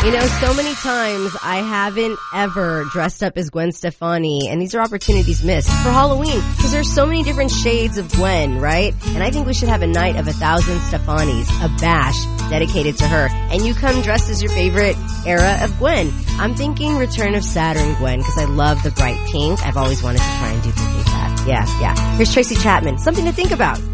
You know, so many times I haven't ever dressed up as Gwen Stefani, and these are opportunities missed for Halloween because there's so many different shades of Gwen, right? And I think we should have a night of 1,000 Stefanis, a bash dedicated to her, and you come dressed as your favorite era of Gwen. I'm thinking Return of Saturn Gwen because I love the bright pink. I've always wanted to try and duplicate that. Yeah. Here's Tracy Chapman. Something to think about.